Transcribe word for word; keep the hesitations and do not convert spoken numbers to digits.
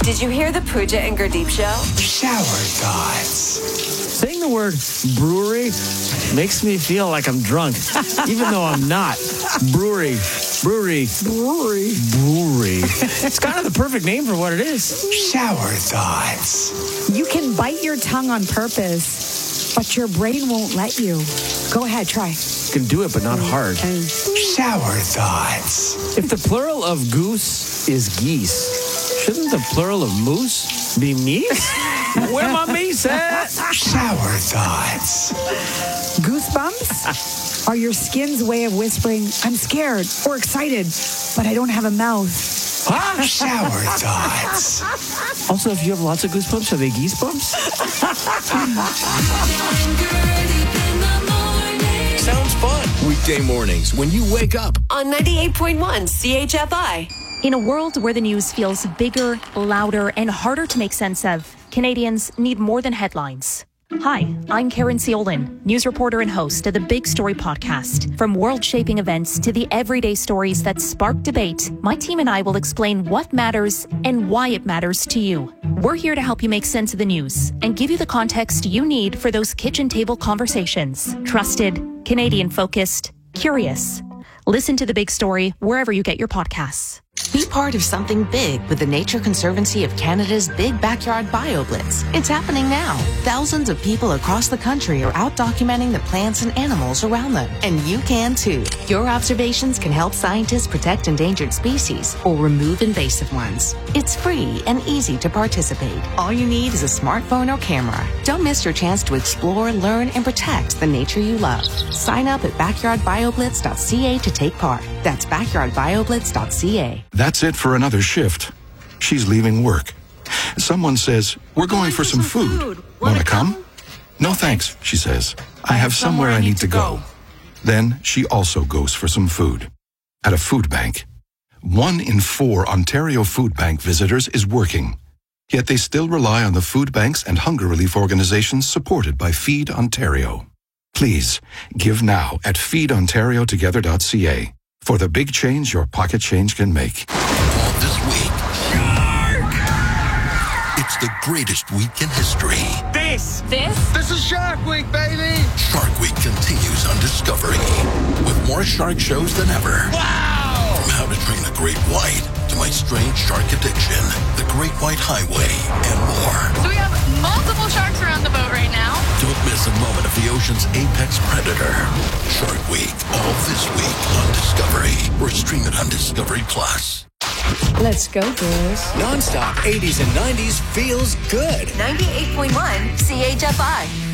Did you hear the Pooja and Gurdeep show? Shower thoughts. Saying the word brewery makes me feel like I'm drunk, even though I'm not. Brewery, brewery, brewery, brewery. It's kind of the perfect name for what it is. Shower thoughts. You can bite your tongue on purpose, but your brain won't let you. Go ahead, try. You can do it, but not hard. Shower thoughts. If the plural of goose is geese, shouldn't the plural of moose be meese? Where my meese at? Shower thoughts. Goosebumps are your skin's way of whispering, I'm scared or excited, but I don't have a mouth. Huh? Shower thoughts. Also, if you have lots of goosebumps, are they geese bumps? Sounds fun. Weekday mornings when you wake up. On ninety-eight point one C H F I. In a world where the news feels bigger, louder, and harder to make sense of, Canadians need more than headlines. Hi, I'm Karen Seolin, news reporter and host of the Big Story podcast. From world-shaping events to the everyday stories that spark debate, my team and I will explain what matters and why it matters to you. We're here to help you make sense of the news and give you the context you need for those kitchen table conversations. Trusted, Canadian-focused, curious. Listen to The Big Story wherever you get your podcasts. Be part of something big with the Nature Conservancy of Canada's Big Backyard BioBlitz. It's happening now. Thousands of people across the country are out documenting the plants and animals around them. And you can too. Your observations can help scientists protect endangered species or remove invasive ones. It's free and easy to participate. All you need is a smartphone or camera. Don't miss your chance to explore, learn, and protect the nature you love. Sign up at backyard bio blitz dot c a to take part. That's backyard bio blitz dot c a. That's it for another shift. She's leaving work. Someone says, we're going for some food. Want to come? No thanks, she says. I have somewhere I need to go. Then she also goes for some food. At a food bank. One in four Ontario Food Bank visitors is working. Yet they still rely on the food banks and hunger relief organizations supported by Feed Ontario. Please, give now at feed ontario together dot c a. For the big change your pocket change can make. All this week. Shark! It's the greatest week in history. This! This? This is Shark Week, baby! Shark Week continues on Discovery with more shark shows than ever. Wow! From How to Train a Great White to My Strange Shark Addiction, The Great White Highway, and more. So we have multiple sharks around the boat right now. Don't miss a moment of the ocean's apex predator. Shark Week, all this week on Discovery. Or stream it on Discovery Plus. Let's go, girls. Non-stop eighties and nineties feels good. ninety-eight point one C H F I.